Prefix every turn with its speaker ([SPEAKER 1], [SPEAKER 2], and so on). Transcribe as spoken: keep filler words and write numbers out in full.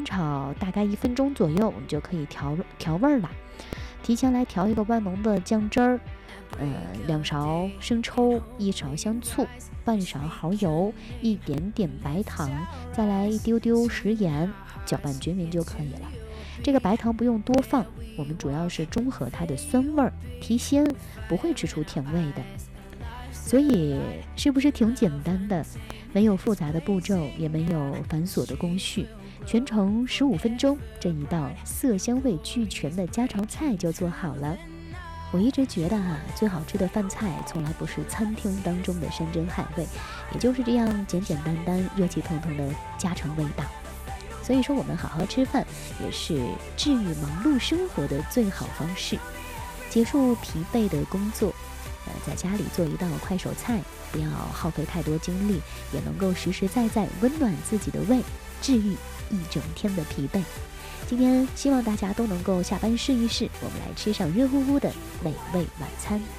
[SPEAKER 1] 煸炒大概一分钟左右，你就可以调调味儿了。提前来调一个万能的酱汁儿，呃，两勺生抽，一勺香醋，半勺蚝油，一点点白糖，再来一丢丢食盐，搅拌均匀就可以了。这个白糖不用多放，我们主要是中和它的酸味儿，提鲜，不会吃出甜味的。所以是不是挺简单的？没有复杂的步骤，也没有繁琐的工序，全程十五分钟，这一道色香味俱全的家常菜就做好了。我一直觉得哈、啊，最好吃的饭菜从来不是餐厅当中的山珍海味，也就是这样简简单单、热气腾腾的家常味道。所以说，我们好好吃饭也是治愈忙碌生活的最好方式。结束疲惫的工作，呃，在家里做一道快手菜，不要耗费太多精力，也能够实实在在温暖自己的胃，治愈一整天的疲惫。今天希望大家都能够下班试一试，我们来吃上热乎乎的美味晚餐。